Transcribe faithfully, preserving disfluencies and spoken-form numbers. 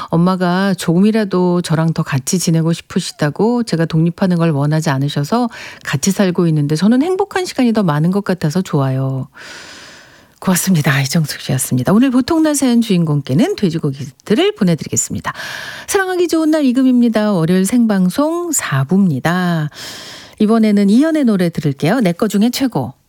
엄마가 조금이라도 저랑 더 같이 지내고 싶으시다고 제가 독립하는 걸 원하지 않으셔서 같이 살고 있는데 저는 행복한 시간이 더 많은 것 같아서 좋아요. 고맙습니다. 이정숙 씨였습니다. 오늘 보통날 사연 주인공께는 돼지고기 세트를 보내드리겠습니다. 사랑하기 좋은 날 이금입니다. 월요일 생방송 사 부입니다. 이번에는 이현의 노래 들을게요. 내 거 중에 최고.